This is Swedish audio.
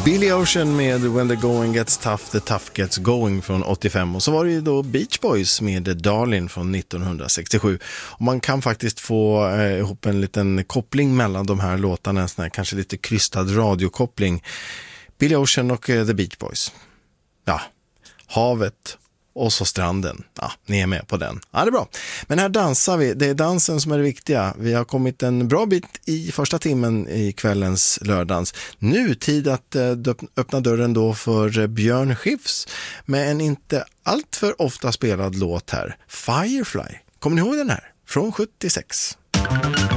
Billy Ocean med When the going gets tough, the tough gets going från 85. Och så var det ju då Beach Boys med Darlin från 1967. Och man kan faktiskt få ihop en liten koppling mellan de här låtarna, en sån här kanske lite krystad radiokoppling. Billy Ocean och The Beach Boys. Ja, havet och så stranden. Ja, ni är med på den. Ja, det är bra. Men här dansar vi. Det är dansen som är det viktiga. Vi har kommit en bra bit i första timmen i kvällens lördans. Nu tid att öppna dörren då för Björn Skifs med en inte alltför ofta spelad låt här. Firefly. Kommer ni ihåg den här? Från 76.